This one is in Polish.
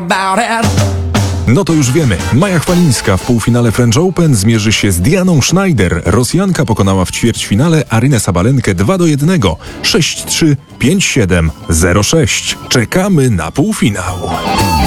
No to już wiemy. Maja Chwalińska w półfinale French Open zmierzy się z Dianą Schneider. Rosjanka pokonała w ćwierćfinale Arynę Sabalenkę 2-1, 6-3, 5-7, 0-6. Czekamy na półfinał.